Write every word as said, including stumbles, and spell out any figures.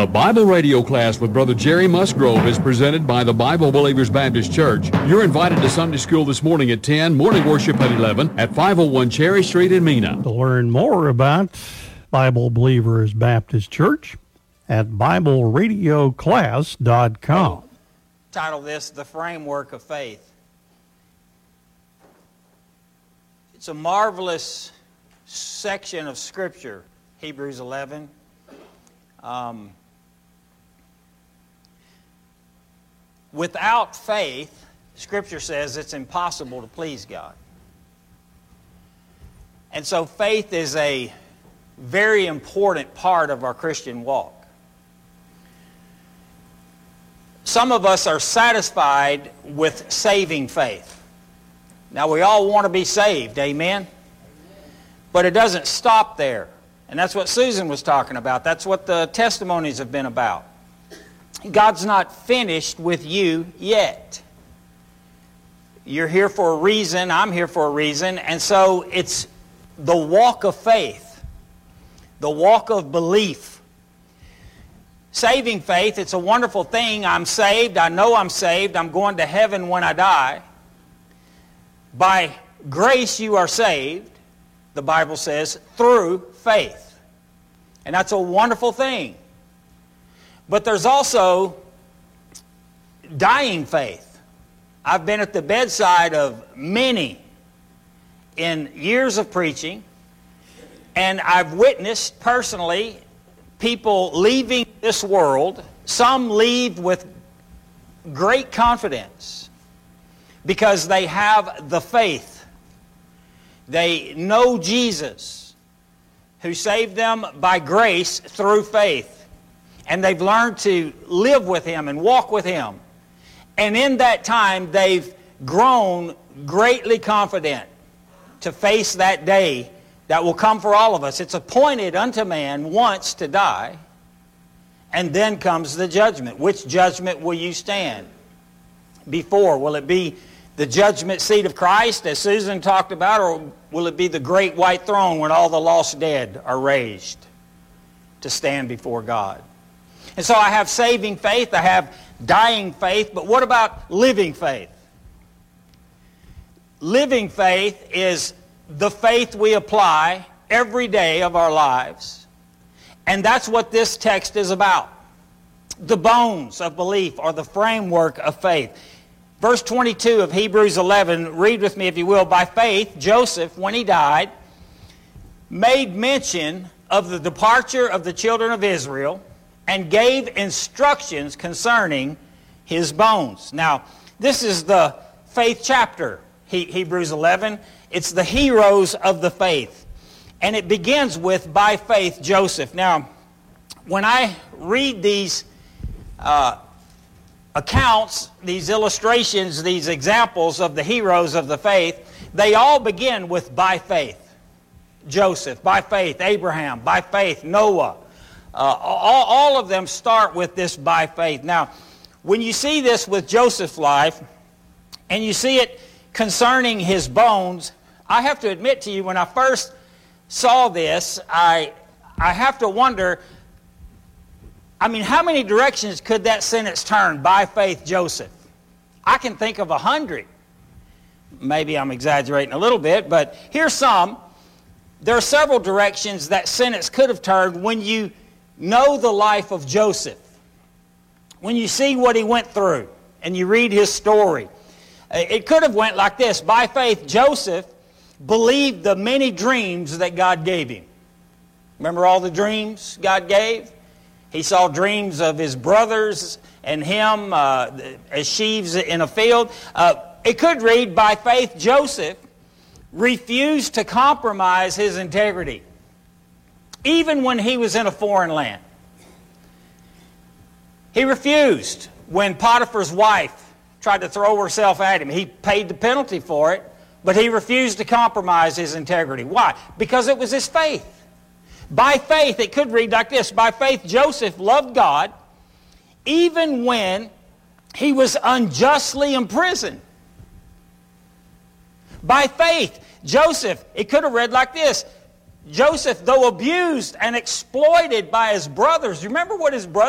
Bible radio class with Brother Jerry Musgrove is presented by the Bible Believers Baptist Church. You're invited to Sunday school this morning at ten, morning worship at eleven at five oh one Cherry Street in Mena. To learn more about Bible Believers Baptist Church at Bible Radio Class dot com. Title this, The Framework of Faith. It's a marvelous section of Scripture, Hebrews eleven. Um, without faith, Scripture says it's impossible to please God. And so faith is a very important part of our Christian walk. Some of us are satisfied with saving faith. Now, we all want to be saved, amen? But it doesn't stop there. And that's what Susan was talking about. That's what the testimonies have been about. God's not finished with you yet. You're here for a reason. I'm here for a reason. And so it's the walk of faith, the walk of belief. Saving faith, it's a wonderful thing. I'm saved. I know I'm saved. I'm going to heaven when I die. By grace you are saved, the Bible says, through faith. And that's a wonderful thing. But there's also dying faith. I've been at the bedside of many in years of preaching, and I've witnessed personally people leaving this world. Some leave with great confidence because they have the faith. They know Jesus, who saved them by grace through faith. And they've learned to live with Him and walk with Him. And in that time, they've grown greatly confident to face that day that will come for all of us. It's appointed unto man once to die, and then comes the judgment. Which judgment will you stand before? Will it be the judgment seat of Christ, as Susan talked about, or will it be the great white throne when all the lost dead are raised to stand before God? And so I have saving faith, I have dying faith, but what about living faith? Living faith is the faith we apply every day of our lives. And that's what this text is about. The bones of belief, or the framework of faith. Verse twenty-two of Hebrews eleven, read with me if you will. By faith, Joseph, when he died, made mention of the departure of the children of Israel and gave instructions concerning his bones. Now, this is the faith chapter, Hebrews eleven. It's the heroes of the faith. And it begins with, by faith, Joseph. Now, when I read these uh, accounts, these illustrations, these examples of the heroes of the faith, they all begin with by faith. Joseph, by faith, Abraham, by faith, Noah. Uh, all, all of them start with this by faith. Now, when you see this with Joseph's life, and you see it concerning his bones, I have to admit to you, when I first saw this, I, I have to wonder, I mean, how many directions could that sentence turn? By faith, Joseph. I can think of a hundred. Maybe I'm exaggerating a little bit, but here's some. There are several directions that sentence could have turned when you know the life of Joseph. When you see what he went through and you read his story. It could have went like this. By faith, Joseph believed the many dreams that God gave him. Remember all the dreams God gave? He saw dreams of his brothers and him uh, as sheaves in a field. Uh, it could read, by faith, Joseph refused to compromise his integrity, even when he was in a foreign land. He refused when Potiphar's wife tried to throw herself at him. He paid the penalty for it, but he refused to compromise his integrity. Why? Because it was his faith. By faith, it could read like this. By faith, Joseph loved God even when he was unjustly imprisoned. By faith, Joseph, it could have read like this. Joseph, though abused and exploited by his brothers, remember what his brothers